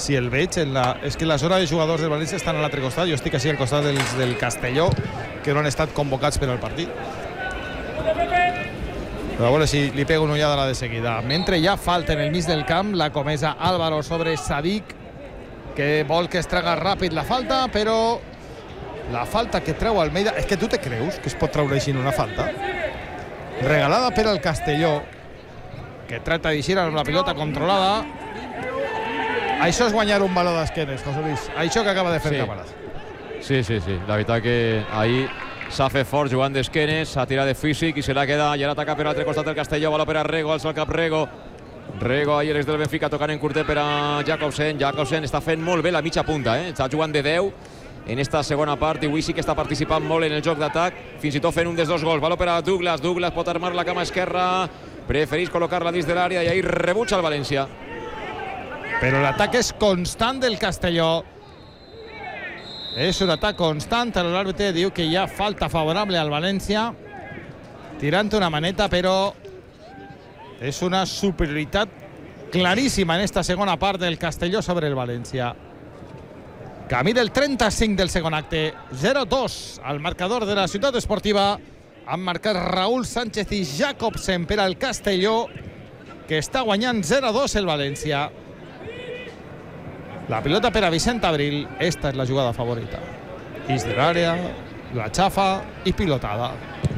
si el veig és que la zona de jugadors del València estan a l'altre costat. Jo estic així al costat del Castelló, que no han estat convocats per al partit. Però a veure si li pego una ullada de seguida. Mentre hi ha falta en el mig del camp, la comesa Álvaro sobre Sadik, que vol que es traga ràpid la falta, però la falta que treu Almeida... És que tu te creus que es pot treure així una falta? Regalada per al Castelló, que tracta d'eixir amb la pilota controlada. Això és guanyar un valor d'esquenes, José Luis. Això que acaba de fer Camarás. Sí. La veritat que ahir s'ha fet fort jugant d'esquenes, s'ha tirat de físic i se l'ha quedat. I ara ataca per l'altre costat del Castelló, valor per a Rego, alça el cap Rego. Rego ahir és del Benfica, tocant en curtet per a Jakobsen. Jakobsen està fent molt bé la mitja punta, està jugant de 10 en esta segona part i avui sí que està participant molt en el joc d'atac, fins i tot fent un dels dos gols. Valor per a Douglas, Douglas pot armar la cama esquerra, prefereix col·locar-la dins de l'àrea i ahir rebutja el València. Però l'atac és constant del Castelló. És un atac constant, l'àrbitre diu que hi ha falta favorable al València, tirant una maneta, però és una superioritat claríssima en esta segona part del Castelló sobre el València. Camí del 35 del segon acte, 0-2 al marcador de la Ciutat Esportiva. Han marcat Raúl Sánchez i Jakobsen per al Castelló, que està guanyant 0-2 el València. La pilota per a Vicent Abril. Esta és la jugada favorita. Dins de l'àrea, la xafa i pilotada.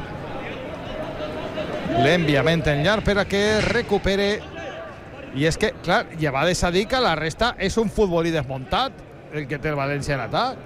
L'enviament en llarg per a que recupere. I és que, clar, lleva de Sadik que la resta és un futbolí desmuntat, el que té el València en atac.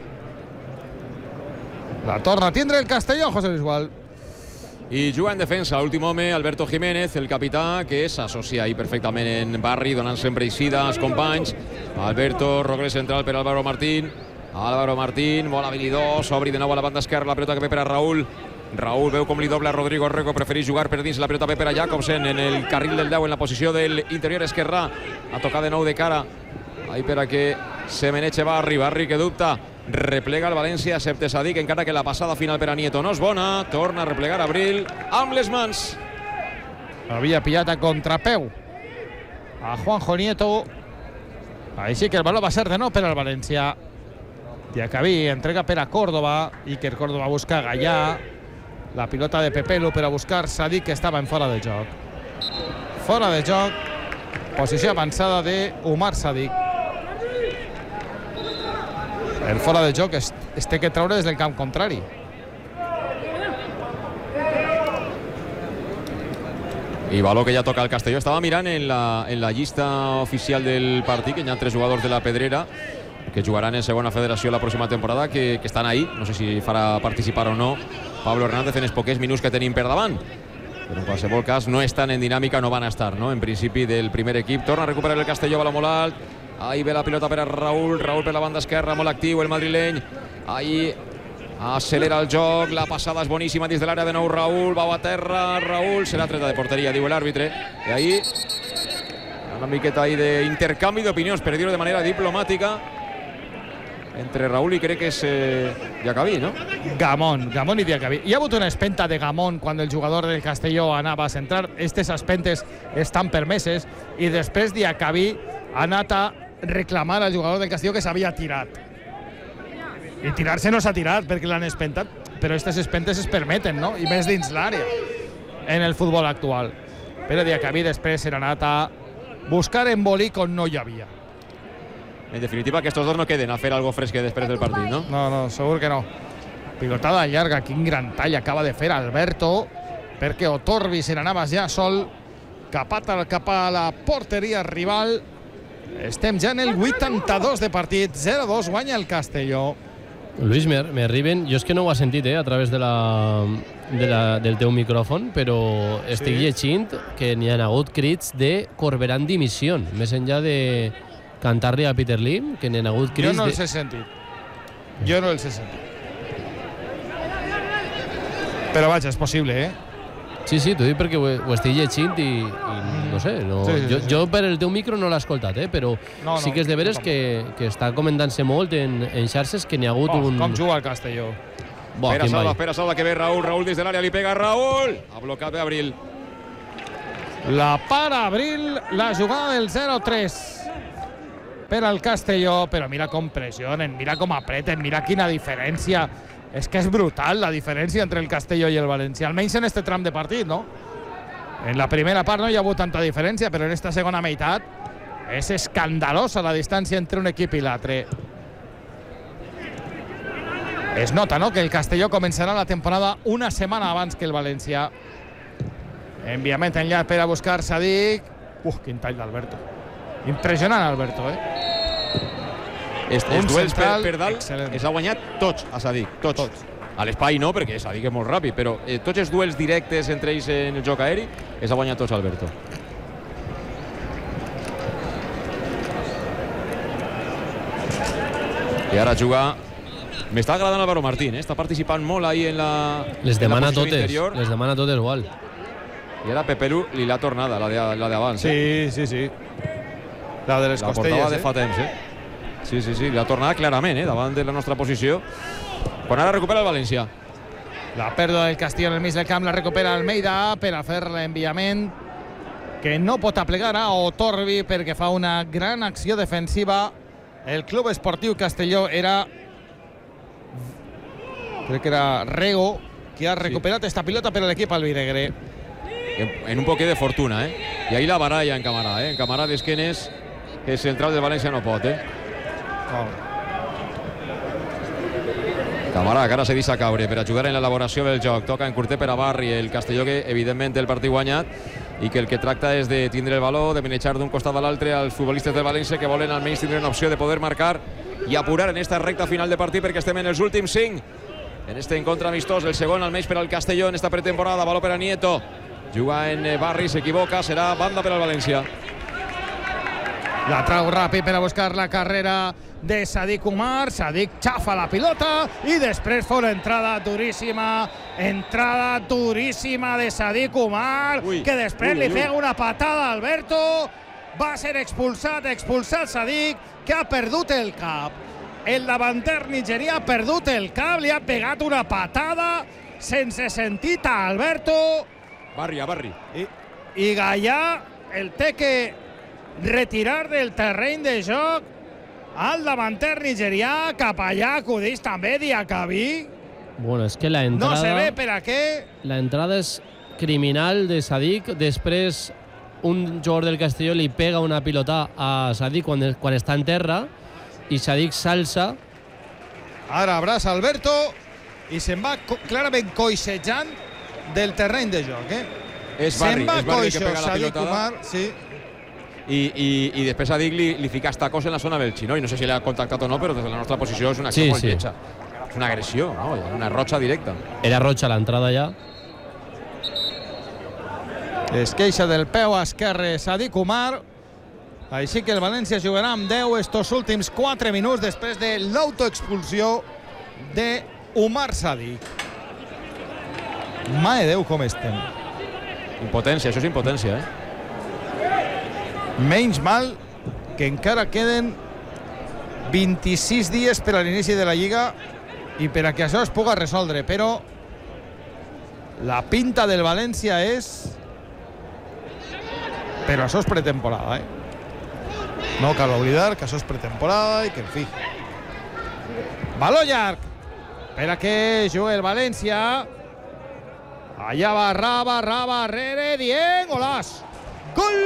La torna a tindre el Castelló, José Luis Gual. I juga en defensa l'últim home, Alberto Jiménez, el capità, que s'associa ahir perfectament en Barri, donant sempre eixida als companys. Alberto, rogle central per Álvaro Martín. Álvaro Martín, molt habilidós, obri de nou a la banda esquerra, la pilota que ve per a Raúl. Raúl veu com li dobla Rodrigo Rego, prefereix jugar per dins, la pilota ve per a Jakobsen en el carril del 10, en la posició del interior esquerrà. A tocar de nou de cara, ahí per a que se meneche Barri, Barri que dubta. Replega el València, excepte Sadik, encara que la passada final per a Nieto no és bona. Torna a replegar Abril amb les mans. Havia pillat a contrapeu a Juanjo Nieto. Així que el valor va ser de nou per al València. Diacabí entrega per a Córdoba. Iker Córdoba busca Gallà. La pilota de Pepelu per a buscar Sadik, que estava en fora de joc. Fora de joc. Posició avançada de Umar Sadik. El fora de joc es té que treure des del camp contrari. I valor que ja toca el Castelló. Estava mirant en la llista oficial del partit, que hi ha 3 jugadors de la Pedrera que jugaran en segona federació la pròxima temporada, que estan ahí. No sé si farà participar o no Pablo Hernández en els poquets minuts que tenim per davant. Però en qualsevol cas no estan en dinàmica, no van a estar, no? En principi del primer equip. Torna a recuperar el Castelló, baló molt alt. Ahí ve la pilota per a Raúl. Raúl per la banda esquerra, molt actiu el madrileny. Ahí acelera el joc. La passada és boníssima dins de l'àrea de nou. Raúl, va a terra. Raúl serà treta de porteria, diu l'àrbitre. I ahí una miqueta ahí d'intercanvi d'opinions, per dir-ho de manera diplomàtica, entre Raúl i crec que és Diacabí, no? Gamón i Diacabí. Hi ha hagut una espenta de Gamón quan el jugador del Castelló anava a centrar. Aquestes espentes estan permeses. I després Diacabí ha anat a reclamar al jugador del Castelló que s'havia tirat. I tirar-se no s'ha tirat perquè l'han espentat, però aquestes espentes es permeten, no? I més dins l'àrea en el futbol actual. Però Diacabí després s'ha anat a buscar embolic on no hi havia. En definitiva, que estos dos no queden a fer algo fresque després del partit, no? No, segur que no. Pilotada llarga, quin gran tall acaba de fer Alberto, perquè Otorbi se n'anava ja sol cap a la porteria rival. Estem ja en el 82 de partit, 0-2, guanya el Castelló. Luis, me arriben, jo és que no ho he sentit a través del teu micròfon, però estic llegint que n'hi ha hagut crits de Corberán dimissió, més enllà de cantar-li a Peter Lim, que n'hi ha hagut crits... Jo no els he sentit. Però vaja, és possible, Sí, t'ho dic perquè ho estic llegint i no sé, jo per el teu micro no l'he escoltat, però sí que és de veres que està comentant-se molt en xarxes que n'hi ha hagut un... Com juga el Castelló. Espera Salva, que ve Raúl des de l'àrea, li pega Raúl. Ha blocat bé Abril. La para Abril, la jugada del 0-3. per al Castelló, però mira com pressionen, mira com apreten, mira quina diferència. És que és brutal la diferència entre el Castelló i el València, almenys en este tram de partit, no? En la primera part no hi ha hagut tanta diferència, però en esta segona meitat és escandalosa la distància entre un equip i l'altre. Es nota, no?, que el Castelló començarà la temporada una setmana abans que el València. Enviament enllà per a buscar Sadik. Quin tall d'Alberto. Impressionant, Alberto, Els duels per dalt excel·lent. els ha guanyat tots a Sadik, tots. A l'espai no, perquè Sadik és molt ràpid, però tots els duels directes entre ells en el joc aeri els ha guanyat tots Alberto. I ara juga... M'està agradant Álvaro Martín, està participant molt ahí en la Les demana posició totes, interior. les demana totes igual. I ara Pepelu li l'ha tornada, la d'abans. Sí. La de les La costelles, portava de fa temps, Sí, l'ha tornada clarament, davant de la nostra posició. Quan ara recupera el València. La pèrdua del Castillo en el mig del camp la recupera Almeida per a fer l'enviament que no pot aplegar a Otorbi perquè fa una gran acció defensiva. El Club Esportiu Castelló crec que era Rego qui ha recuperat esta pilota per a l'equip albinegre. En un poquet de fortuna, I ahí la baralla en Camarà, En Camarà d'esquenes, que el central de València no pot, Camarà, que ara se deixa caure per ajudar en l'elaboració del joc. Toca en curter per a Barri, el Castelló que evidentment té el partit guanyat i que el que tracta és de tindre el valor, de manejar d'un costat a l'altre als futbolistes del València que volen almenys tindre una opció de poder marcar i apurar en esta recta final de partit perquè estem en els últims 5. En este encontre amistós, el segon almenys per al Castelló en esta pretemporada. Valor per a Nieto. Juga en Barri, s'equivoca, serà banda per al València. La trau ràpid per a buscar la carrera de Sadik Umar. Sadik xafa la pilota i després fa una entrada duríssima de Sadik Umar, que després li pega una patada a Alberto. Va ser expulsat Sadik, que ha perdut el cap. El davanter nigerià ha perdut el cap, li ha pegat una patada sense sentit a Alberto. Barri. I Gallà el té que retirar del terreny de joc al davanter nigerià, cap allà acudeix també Diacabí. Bueno, és que la entrada... No se ve per a què. La entrada és criminal de Sadik. Després un jugador del Castelló li pega una pilota a Sadik quan està en terra i Sadik s'alça. Ara abraça Alberto i se'n va clarament coixejant del terreny de joc, És Barri que pega la pilotada. Sí. I després Sadik li fica tacos en la zona del xinó i no sé si l'ha contactat o no, però des de la nostra posició és una acció molt lletja. És una agressió, una roja directa. Era roja l'entrada ja. Es queixa del peu esquerre Sadik Umar. Així que el València jugarà amb 10 estos últims 4 minuts després de l'autoexpulsió de Umar Sadik. Mare de Déu, com estem. Impotència, això és impotència, Menys mal que encara queden 26 dies per a l'inici de la Lliga i per a que això es puga resoldre, però la pinta del València és... Però això és pretemporada, No cal oblidar que això és pretemporada i que, en fi... Baló llarg per a que jugui el València. Allà va Raba, Rere, Dieng, golaç! Gol!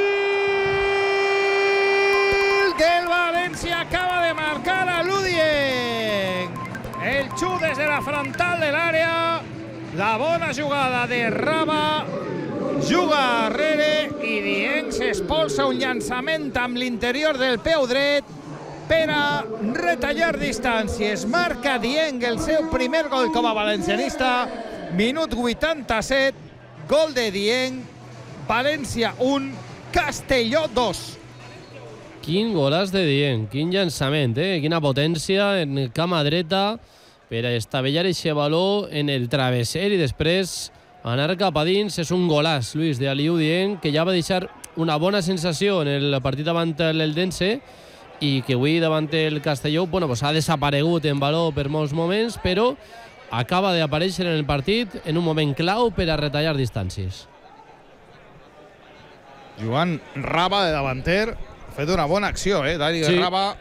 Que el València acaba de marcar a Ludien. El xut des de la frontal de l'àrea. La bona jugada de Raba. Juga Rere i Dieng s'expulsa un llançament amb l'interior del peu dret per a retallar distàncies. Marca Dieng el seu primer gol com a valencianista. Minut 87, gol de Dieng, València 1, Castelló 2. Quin golaç de Dieng, quin llançament, quina potència en cama dreta per a estavellar aquest baló en el travesser i després anar cap a dins. És un golaç, Luis, de Aliou Dieng, que ja va deixar una bona sensació en el partit davant l'Eldense i que avui davant el Castelló ha desaparegut en valor per molts moments, però acaba d'aparèixer en el partit en un moment clau per a retallar distàncies. Joan Raba de davanter Ha fet una bona acció, Dani Sí. Garraba